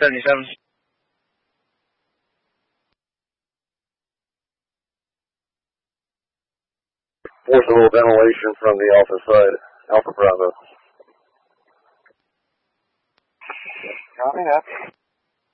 77. Force a little ventilation from the Alpha side, Alpha Bravo. Copy that.